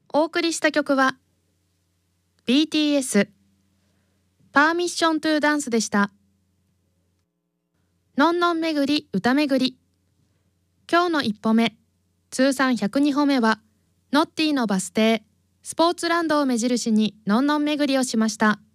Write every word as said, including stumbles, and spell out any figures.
お送りした曲は ビーティーエス パーミッショントゥーダンスでした。のんのんめぐり歌めぐり。今日の一歩目、通算ひゃくにほめはノッティのバス停、スポーツランドを目印にのんのんめぐりをしました。